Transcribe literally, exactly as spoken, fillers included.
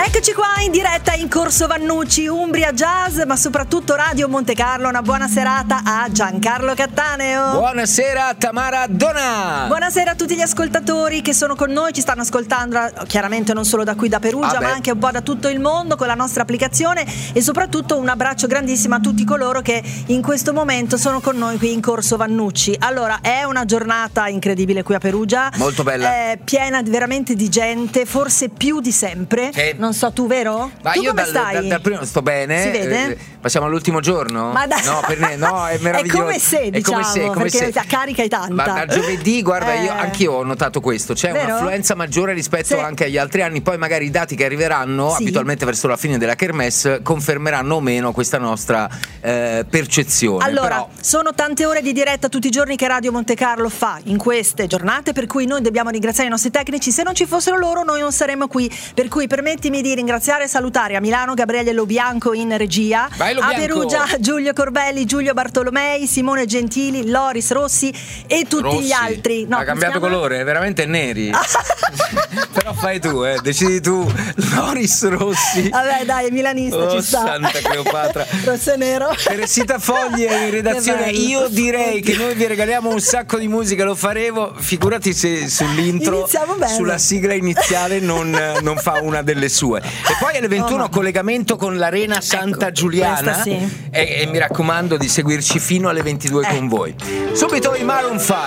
Eccoci qua in diretta in Corso Vannucci, Umbria Jazz, ma soprattutto Radio Monte Carlo. Una buona serata a Giancarlo Cattaneo. Buonasera Tamara Donna. Buonasera a tutti gli ascoltatori che sono con noi, ci stanno ascoltando chiaramente non solo da qui da Perugia, ah ma anche un po' da tutto il mondo con la nostra applicazione, e soprattutto un abbraccio grandissimo a tutti coloro che in questo momento sono con noi qui in Corso Vannucci. Allora, è una giornata incredibile qui a Perugia, molto bella, è piena veramente di gente, forse più di sempre. Sì. Non so, tu vero? Ma tu io come dal, stai? Dal, dal primo sto bene. Si vede? Eh, passiamo all'ultimo giorno? Ma dai. No, per me, no, è meraviglioso. È come se, diciamo, è come se, come perché se. la carica è tanta. Ma da giovedì, guarda, eh. io anch'io ho notato questo. C'è vero? Un'affluenza maggiore rispetto sì. anche agli altri anni. Poi magari i dati che arriveranno, sì. abitualmente verso la fine della Kermesse, confermeranno o meno questa nostra eh, percezione. Allora, Però... sono tante ore di diretta tutti i giorni che Radio Monte Carlo fa in queste giornate, per cui noi dobbiamo ringraziare i nostri tecnici. Se non ci fossero loro noi non saremmo qui, per cui permettimi di ringraziare e salutare a Milano Gabriele Lobianco in regia, Vai, a Perugia Giulio Corbelli, Giulio Bartolomei, Simone Gentili, Loris Rossi e tutti Rossi. gli altri. No, ha cambiato colore, è veramente neri. Però fai tu, eh, decidi tu. Loris Rossi. Vabbè dai, milanista, oh, ci sta. Santa Cleopatra. Rosso e nero. Teresita Fogli è in redazione. Io direi che noi vi regaliamo un sacco di musica, lo faremo. Figurati se sull'intro, sulla sigla iniziale non, non fa una delle sue. E poi alle ventuno oh, collegamento con l'Arena Santa ecco, Giuliana sì. e, e mi raccomando di seguirci fino alle ventidue eh. con voi. Subito i Maroon cinque.